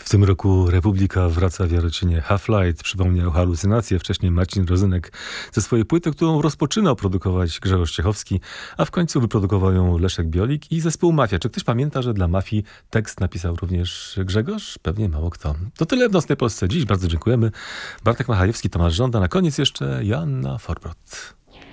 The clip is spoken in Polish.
W tym roku Republika wraca w Jarocinie. Half-Light przypomniał halucynacje. Wcześniej Marcin Rozynek ze swojej płyty, którą rozpoczynał produkować Grzegorz Ciechowski, a w końcu wyprodukował ją Leszek Biolik i zespół Mafia. Czy ktoś pamięta, że dla Mafii tekst napisał również Grzegorz? Pewnie mało kto. To tyle w Nocnej Polsce dziś. Bardzo dziękujemy. Bartek Machajewski, Tomasz Żąda. Na koniec jeszcze Joanna Forbrot.